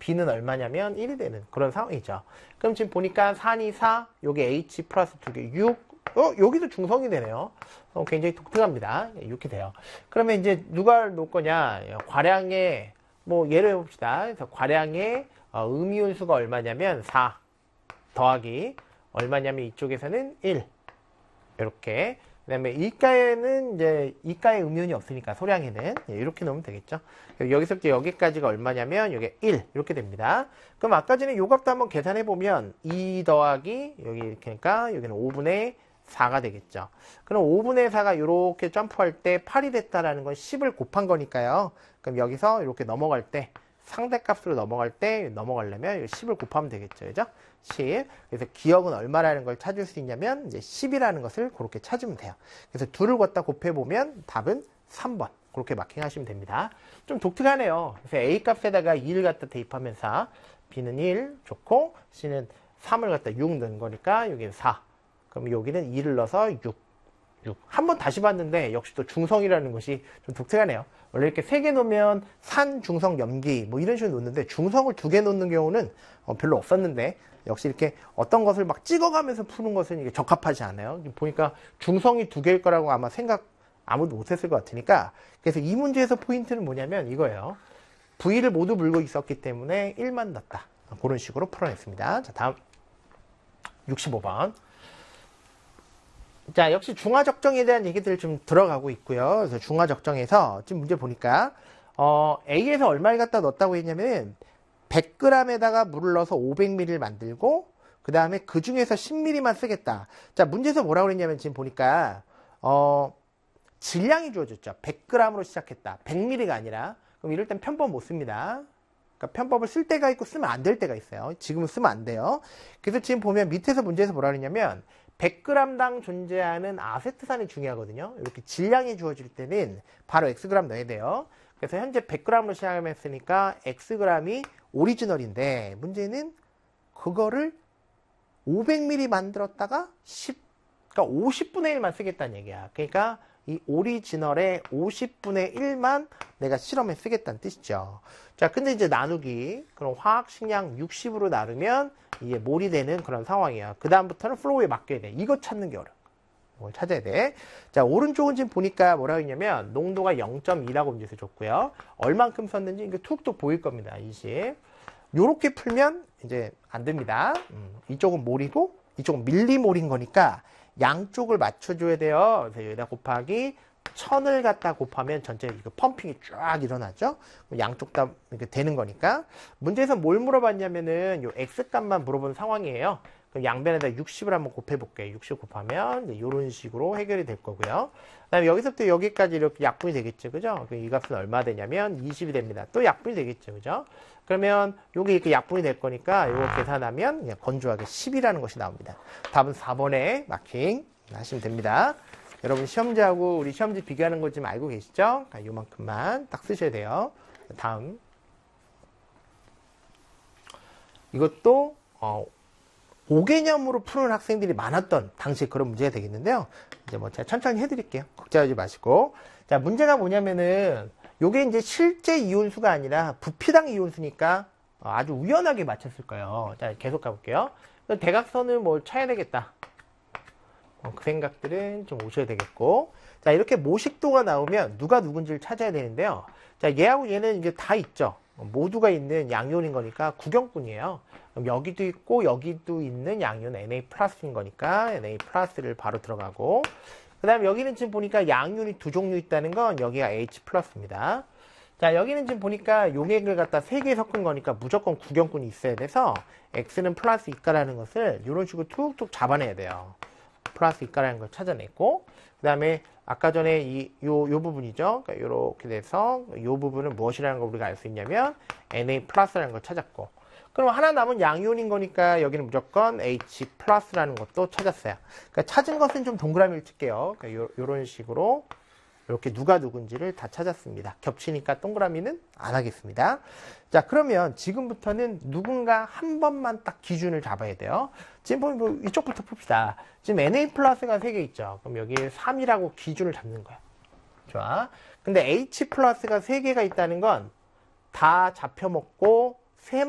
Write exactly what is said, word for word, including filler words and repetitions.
B는 얼마냐면 일이 되는 그런 상황이죠. 그럼 지금 보니까 산이 사, 요게 H 플러스 두 개, 육. 어, 여기도 중성이 되네요. 어, 굉장히 독특합니다. 이렇게 돼요. 그러면 이제 누가 놓을 거냐? 과량의, 뭐, 예를 해봅시다. 그래서 과량의 어, 음이온수가 얼마냐면 사 더하기 얼마냐면 이쪽에서는 일. 이렇게. 그 다음에 이가에는 이제 이가에 음이온이 없으니까 소량에는 이렇게 넣으면 되겠죠. 여기서부터 여기까지가 얼마냐면 이게 일 이렇게 됩니다. 그럼 아까 전에 요 값도 한번 계산해 보면 이 더하기 여기 이렇게 하니까 여기는 오분의 사가 되겠죠. 그럼 오분의 사가 이렇게 점프할 때 팔이 됐다라는 건 십을 곱한 거니까요. 그럼 여기서 이렇게 넘어갈 때 상대값으로 넘어갈 때 넘어가려면 십을 곱하면 되겠죠. 그죠? 십. 그래서 기억은 얼마라는 걸 찾을 수 있냐면 이제 십이라는 것을 그렇게 찾으면 돼요. 그래서 둘을 걷다 곱해보면 답은 삼 번. 그렇게 마킹하시면 됩니다. 좀 독특하네요. 그래서 A 값에다가 이를 갖다 대입하면서 B는 일 좋고 C는 삼을 갖다 육 넣은 거니까 여기는 사. 그럼 여기는 이를 넣어서 육. 육. 한번 다시 봤는데 역시 또 중성이라는 것이 좀 독특하네요. 원래 이렇게 세 개 놓으면 산, 중성, 염기 뭐 이런 식으로 놓는데 중성을 두 개 놓는 경우는 어, 별로 없었는데 역시 이렇게 어떤 것을 막 찍어가면서 푸는 것은 이게 적합하지 않아요. 보니까 중성이 두 개일 거라고 아마 생각 아무도 못했을 것 같으니까 그래서 이 문제에서 포인트는 뭐냐면 이거예요. V를 모두 물고 있었기 때문에 일만 넣었다. 그런 식으로 풀어냈습니다. 자, 다음 육십오 번. 자, 역시 중화적정에 대한 얘기들 좀 들어가고 있고요. 그래서 중화적정에서 지금 문제 보니까 어, A에서 얼마를 갖다 넣었다고 했냐면 백 그램에다가 물을 넣어서 오백 밀리리터를 만들고 그 다음에 그 중에서 십 밀리리터만 쓰겠다. 자, 문제에서 뭐라고 그랬냐면 지금 보니까 어, 질량이 주어졌죠. 백 그램으로 시작했다. 백 밀리리터가 아니라. 그럼 이럴 땐 편법 못 씁니다. 그러니까 편법을 쓸 때가 있고 쓰면 안 될 때가 있어요. 지금은 쓰면 안 돼요. 그래서 지금 보면 밑에서 문제에서 뭐라 그랬냐면 백 그램당 존재하는 아세트산이 중요하거든요. 이렇게 질량이 주어질 때는 바로 Xg 넣어야 돼요. 그래서 현재 백 그램으로 시작했으니까 Xg이 오리지널인데 문제는 그거를 오백 밀리리터 만들었다가 십, 그러니까 오십분의 일만 쓰겠다는 얘기야. 그러니까 이 오리지널의 오십분의 일만 내가 실험에 쓰겠다는 뜻이죠. 자, 근데 이제 나누기, 그럼 화학 식량 육십으로 나누면 이게 몰이 되는 그런 상황이야. 그 다음부터는 플로우에 맡겨야 돼. 이거 찾는 게 어려워. 이걸 찾아야 돼. 자, 오른쪽은 지금 보니까 뭐라고 했냐면 농도가 영 점 이라고 문제에서 줬고요. 얼만큼 썼는지 이게 툭툭 보일 겁니다. 이십. 요렇게 풀면 이제 안 됩니다. 음, 이쪽은 몰이고 이쪽은 밀리몰인 거니까 양쪽을 맞춰줘야 돼요. 그래서 여기다 곱하기 천을 갖다 곱하면 전체 이거 펌핑이 쫙 일어나죠. 양쪽 다 이렇게 되는 거니까. 문제에서 뭘 물어봤냐면은 요 X 값만 물어본 상황이에요. 그럼 양변에다 육십을 한번 곱해볼게요. 육십 곱하면 이제 이런 식으로 해결이 될 거고요. 그 다음에 여기서부터 여기까지 이렇게 약분이 되겠죠. 그죠? 이 값은 얼마 되냐면 이십이 됩니다. 또 약분이 되겠죠. 그죠? 그러면 요게 이렇게 약분이 될 거니까 요거 계산하면 그냥 건조하게 십이라는 것이 나옵니다. 답은 사 번에 마킹 하시면 됩니다. 여러분 시험지하고 우리 시험지 비교하는 거 좀 알고 계시죠? 요만큼만 딱 쓰셔야 돼요. 다음. 이것도 어, 오 개념으로 푸는 학생들이 많았던 당시에 그런 문제가 되겠는데요. 이제 뭐 제가 천천히 해드릴게요. 걱정하지 마시고. 자, 문제가 뭐냐면은 요게 이제 실제 이온수가 아니라 부피당 이온수니까 아주 우연하게 맞췄을 거예요. 자, 계속 가볼게요. 대각선을 뭘 쳐야 되겠다. 어, 그 생각들은 좀 오셔야 되겠고. 자, 이렇게 모식도가 나오면 누가 누군지를 찾아야 되는데요. 자, 얘하고 얘는 이제 다 있죠. 모두가 있는 양이온인 거니까 구경꾼이에요. 그럼 여기도 있고 여기도 있는 양이온 엔 에이 플러스인 거니까 엔 에이 플러스를 바로 들어가고, 그 다음에 여기는 지금 보니까 양이온이 두 종류 있다는 건 여기가 H 플러스입니다. 자, 여기는 지금 보니까 용액을 갖다 세 개 섞은 거니까 무조건 구경꾼이 있어야 돼서 X는 플러스 이가라는 것을 이런 식으로 툭툭 잡아내야 돼요. 플러스 이가라는 걸 찾아냈고, 그 다음에 아까 전에 이, 요, 요 부분이죠. 그러니까 요렇게 돼서 요 부분은 무엇이라는 걸 우리가 알 수 있냐면 엔 에이 플러스라는 걸 찾았고, 그럼 하나 남은 양이온인 거니까 여기는 무조건 H 플러스라는 것도 찾았어요. 그러니까 찾은 것은 좀 동그라미를 칠게요. 그러니까 요, 요런 식으로 이렇게 누가 누군지를 다 찾았습니다. 겹치니까 동그라미는 안 하겠습니다. 자, 그러면 지금부터는 누군가 한 번만 딱 기준을 잡아야 돼요. 지금 보면 뭐 이쪽부터 풉시다. 지금 엔 에이 플러스가 세 개 있죠. 그럼 여기 삼이라고 기준을 잡는 거야. 좋아. 근데 H 플러스가 세 개가 있다는 건 다 잡혀먹고